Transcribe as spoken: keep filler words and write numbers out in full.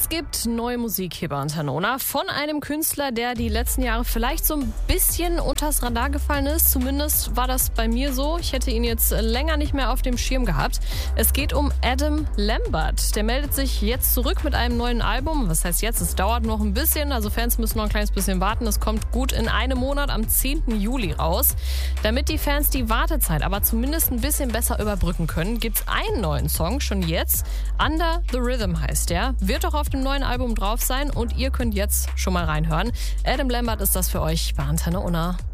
Es gibt neue Musik hier bei Antennona von einem Künstler, der die letzten Jahre vielleicht so ein bisschen unters Radar gefallen ist. Zumindest war das bei mir so. Ich hätte ihn jetzt länger nicht mehr auf dem Schirm gehabt. Es geht um Adam Lambert. Der meldet sich jetzt zurück mit einem neuen Album. Was heißt jetzt? Es dauert noch ein bisschen. Also Fans müssen noch ein kleines bisschen warten. Es kommt gut in einem Monat am zehnten Juli raus. Damit die Fans die Wartezeit aber zumindest ein bisschen besser überbrücken können, gibt es einen neuen Song schon jetzt. Under the Rhythm heißt der. Wird auch auf dem neuen Album drauf sein und ihr könnt jetzt schon mal reinhören. Adam Lambert ist das für euch bei Antenne Unna.